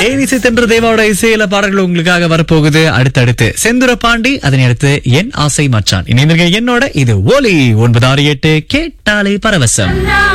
AVC தென்ற தேவாவோட இசையில பாடல்கள் உங்களுக்காக வரப்போகுது. அடுத்தடுத்து செந்துர பாண்டி, அதனை அடுத்து என் ஆசை மச்சான். இணைந்திருக்க என்னோட இது ஒலி 968 கேட்டாலே பரவசம்.